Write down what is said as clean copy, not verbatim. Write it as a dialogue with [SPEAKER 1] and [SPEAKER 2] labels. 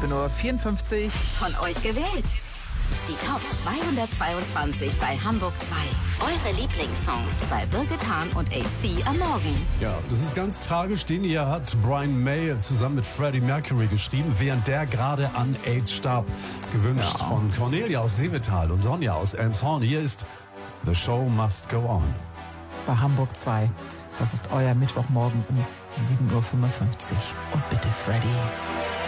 [SPEAKER 1] 17:54 Uhr.
[SPEAKER 2] Von euch gewählt. Die Top 222 bei Hamburg 2. Eure Lieblingssongs bei Birgit Hahn und AC am Morgen.
[SPEAKER 3] Ja, das ist ganz tragisch. Den hier hat Brian May zusammen mit Freddie Mercury geschrieben, während der gerade an AIDS starb. Gewünscht von Cornelia aus Seevetal und Sonja aus Elmshorn. Hier ist The Show Must Go On.
[SPEAKER 1] Bei Hamburg 2. Das ist euer Mittwochmorgen um 7:55 Uhr. Und bitte Freddie.